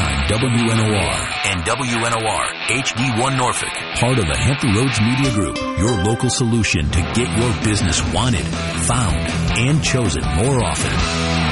WNOR and WNOR HD1 Norfolk. Part of the Hampton Roads Media Group, your local solution to get your business wanted, found, and chosen more often.